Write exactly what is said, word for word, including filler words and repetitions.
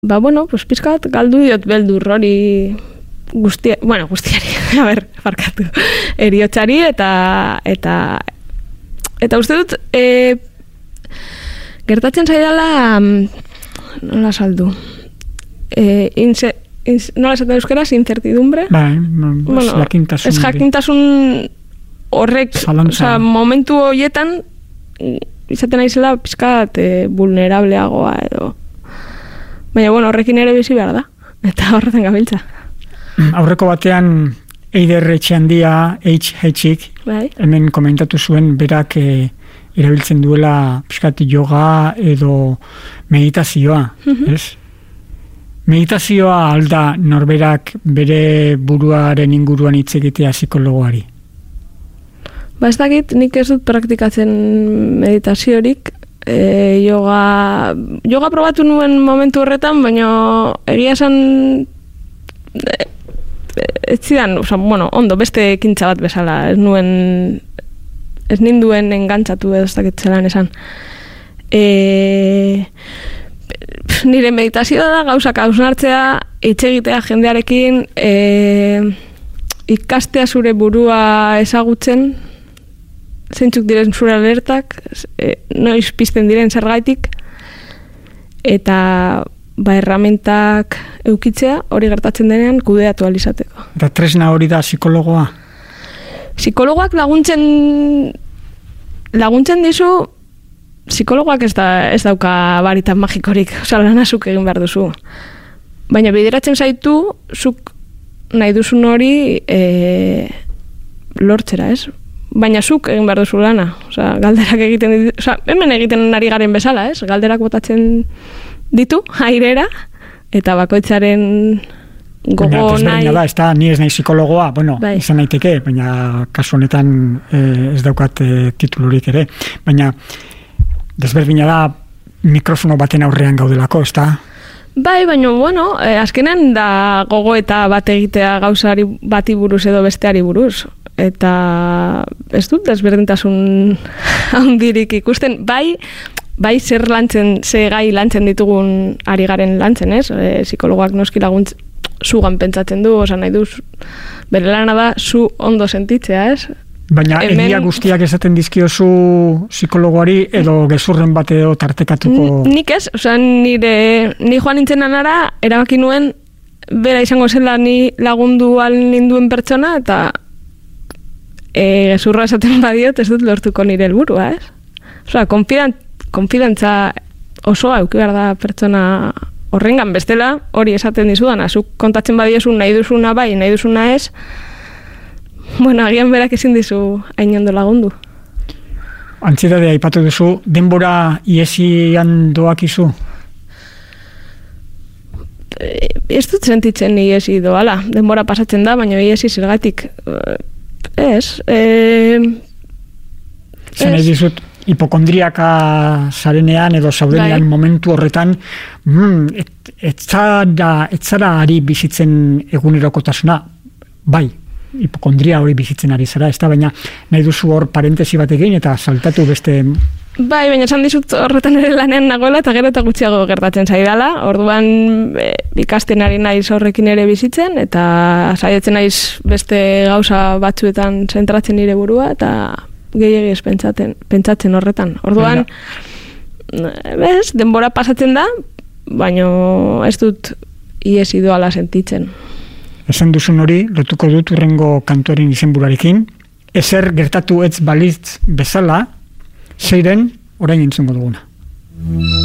Ba, bueno, pues pizkat galdu diot beldur hori guztia, bueno, guztiari, a ber, farkatu, eriotxari eta eta eta uste dut e, gertatzen zaidala nola saldu e, inse, inse, nola esaten euskaraz, incertidumbre bai, bueno, ez jakintasun ez jakintasun horrek, oza, momentu horietan izaten naizela pizkat e, vulnerableagoa edo baina, bueno, horrekin ere bizi behar da. Eta horretan gabiltza. Aurreko batean Eider Etxeandia, H H-ik, bai. Hemen komentatu zuen berak e, erabiltzen duela pixkat yoga edo meditazioa, mm-hmm. ez? Meditazioa alda norberak bere buruaren inguruan hitz egitea psikologoari? Ba, ez dakit, nik ez dut praktikatzen meditaziorik, E, yoga yoga probatu nuen momentu horretan, baina egia esan e, ez zidan, oza, bueno, ondo, beste ekintza bat bezala, ez nuen ez ninduen engantzatu edo ez dakit zelan esan. E, nire meditazioa da gauzak hausnartzea, hitz egitea jendearekin, e, ikastea zure burua ezagutzen, zeintzuk diren zure alertak, e, noiz pizten diren zergaitik, eta ba, erramentak eukitzea, hori gertatzen denean kudeatu alizateko. Eta tresna hori da psikologoa? Psikologoak laguntzen laguntzen dizu, psikologoak ez, da, ez dauka baritan magikorik, oza, lana zuk egin behar duzu. Baina bideratzen zaitu, zuk nahi duzun hori e, lortzera, ez? Baina zuk egin behar duzu lana. Osa, galderak egiten ditu, osa, hemen egiten ari garen bezala, ez? Galderak botatzen ditu, airera, eta bakoitzaren gogo nahi. Da, ez da, ni ez nahi psikologoa, bueno, bai. Izan naiteke, baina kasu honetan eh, ez daukat eh, titulurik ere. Baina, desberdina da, mikrofono baten aurrean gaudelako, ez da? Bai, baina, bueno, eh, azkenan da gogo eta bat egitea gauzari bati buruz edo besteari buruz. Eta ez dut desberdintasun handirik ikusten, bai, bai zer lantzen, ze gai lantzen ditugun ari garen lantzen, ez? E, psikologoak noski laguntz zugan pentsatzen du, osa nahi duz, bere lana da zu ondo sentitzea, ez? Baina hemen, egia guztiak esaten dizkiozu psikologoari edo gezurren bat edo tartekatuko? Nik ez, osa nire, ni joan nintzen anara, erabaki nuen, bera izango zela ni lagundu al ninduen pertsona, eta E, gezurra esaten badiot ez dut lortuko nire helburua, ez? Osea, konfidan, konfidantza osoa euki behar da pertsona horrengan, bestela hori esaten dizudana, zuk kontatzen badiozu nahi duzuna bai, nahi duzuna ez, bueno, agian berak ezin dizu hain ondo lagundu. Antziedadea aipatu duzu, denbora iesian doakizu? E, ez dut sentitzen iesi doala, denbora pasatzen da, baina iesi zergatik Ez, eh, Zer nahi dizut, hipokondriaka zarenean edo zaudenean bai. Momentu horretan, mm, et, et, zara, et zara ari bizitzen egunerokotasuna, bai, hipokondria hori bizitzen ari zara, ez da, baina nahi duzu hor parentesi bat egin eta saltatu beste... Bai, baina esan dizut horretan ere lanean nagoela eta gero eta gutxiago gertatzen zaidala. Orduan e, ikasten ari naiz horrekin ere bizitzen eta saiatzen naiz beste gauza batzuetan zentratzen nire burua eta gehiegi ez pentsatzen, pentsatzen horretan. Orduan, bez, denbora pasatzen da, baina ez dut iesi doala sentitzen. Esan duzun hori, lotuko dut urrengo kantuaren izenburarekin. Ezer gertatu ez balitz bezala, zeiren orain entzungo duguna.